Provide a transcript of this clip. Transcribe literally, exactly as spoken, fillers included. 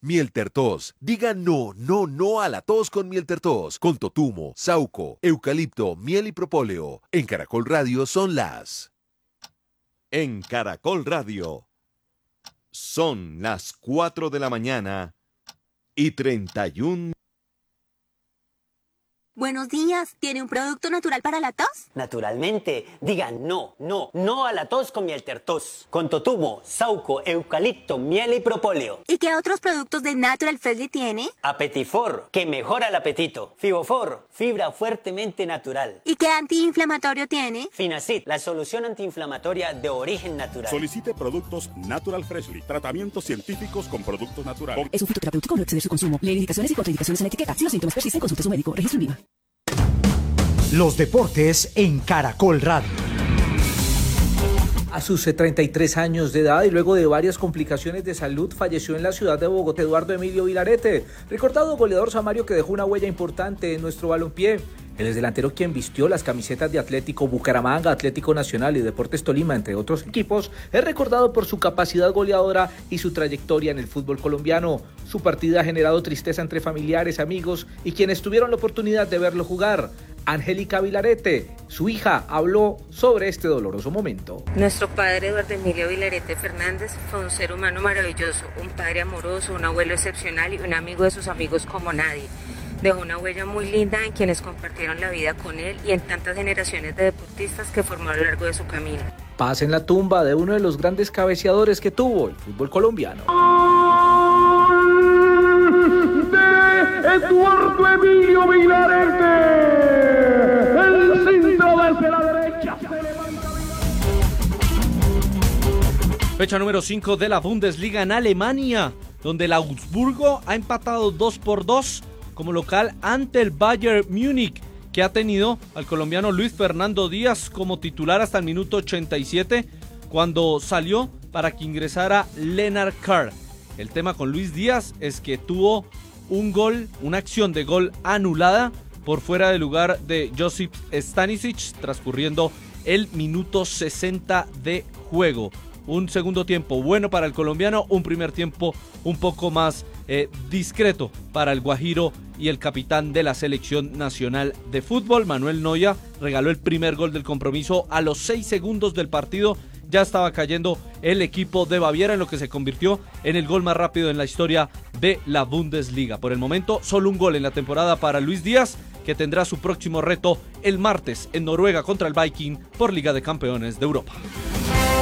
Mieltertos. Diga no, no, no a la tos con Mieltertos. Con totumo, sauco, eucalipto, miel y propóleo. En Caracol Radio son las... En Caracol Radio son las cuatro de la mañana y treinta y un. Buenos días, ¿tiene un producto natural para la tos? Naturalmente, diga no, no, no a la tos con Mieltertos. Con totumo, sauco, eucalipto, miel y propóleo. ¿Y qué otros productos de Natural Freshly tiene? Apetifor, que mejora el apetito. Fibofor, fibra fuertemente natural. ¿Y qué antiinflamatorio tiene? Finacid, la solución antiinflamatoria de origen natural. Solicite productos Natural Freshly, tratamientos científicos con productos naturales. Es un fitoterapéutico, no exceder su consumo. Lee indicaciones y contraindicaciones en la etiqueta. Si los síntomas persisten, consulte a su médico. Registro en viva. Los deportes en Caracol Radio. A sus treinta y tres años de edad y luego de varias complicaciones de salud, falleció en la ciudad de Bogotá Eduardo Emilio Vilarete, recordado goleador samario que dejó una huella importante en nuestro balompié. El exdelantero, quien vistió las camisetas de Atlético Bucaramanga, Atlético Nacional y Deportes Tolima, entre otros equipos, es recordado por su capacidad goleadora y su trayectoria en el fútbol colombiano. Su partida ha generado tristeza entre familiares, amigos y quienes tuvieron la oportunidad de verlo jugar. Angélica Vilarete, su hija, habló sobre este doloroso momento. Nuestro padre Eduardo Emilio Vilarete Fernández fue un ser humano maravilloso, un padre amoroso, un abuelo excepcional y un amigo de sus amigos como nadie. Dejó una huella muy linda en quienes compartieron la vida con él y en tantas generaciones de deportistas que formó a lo largo de su camino. Paz en la tumba de uno de los grandes cabeceadores que tuvo el fútbol colombiano. De Eduardo Emilio Vilarete. El centro desde la derecha se levanta. Fecha número cinco de la Bundesliga en Alemania, donde el Augsburgo ha empatado dos por dos como local ante el Bayern Múnich, que ha tenido al colombiano Luis Fernando Díaz como titular hasta el minuto ochenta y siete, cuando salió para que ingresara Lennart Carr. El tema con Luis Díaz es que tuvo un gol, una acción de gol anulada por fuera de lugar de Josip Stanisic, transcurriendo el minuto sesenta de juego. Un segundo tiempo bueno para el colombiano, un primer tiempo un poco más eh, discreto para el guajiro y el capitán de la selección nacional de fútbol. Manuel Neuer regaló el primer gol del compromiso a los seis segundos del partido. Ya estaba cayendo el equipo de Baviera en lo que se convirtió en el gol más rápido en la historia de la Bundesliga. Por el momento, solo un gol en la temporada para Luis Díaz, que tendrá su próximo reto el martes en Noruega contra el Viking por Liga de Campeones de Europa.